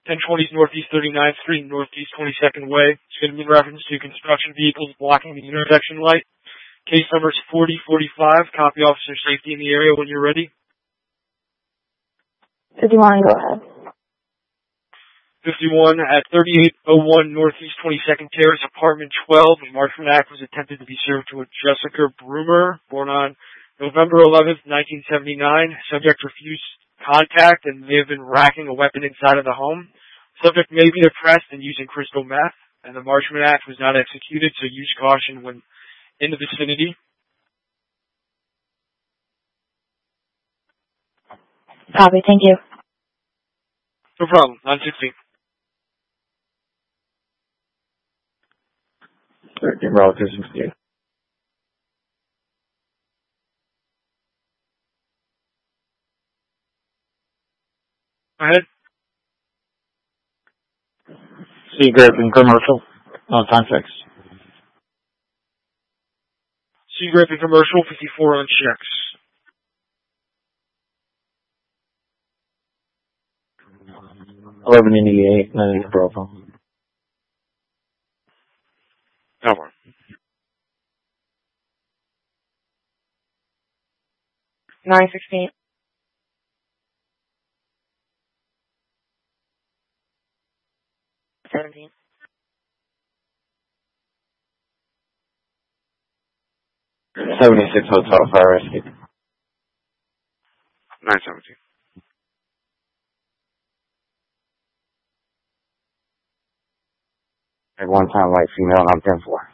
1020 Northeast 39th Street, Northeast 22nd Way. It's going to be in reference to construction vehicles blocking the intersection light. Case number is 4045. Copy, officer safety in the area when you're ready. 51, go ahead. 51 at 3801 Northeast 22nd Terrace, Apartment 12. A Marshman Act was attempted to be served to a Jessica Broomer, born on November 11th, 1979. Subject refused contact and may have been racking a weapon inside of the home. Subject may be depressed and using crystal meth, and the Marshman Act was not executed, so use caution when in the vicinity. Copy, thank you. No problem. 916. Relatives and you. Go ahead. C. Griffin Commercial. Time 6. C. Griffin Commercial, 54 on checks. $11.88. None of the problem. That one. $9.16. $17. $76 Hotel Fire Rescue. 917. At one time, white female, and I'm 10-4.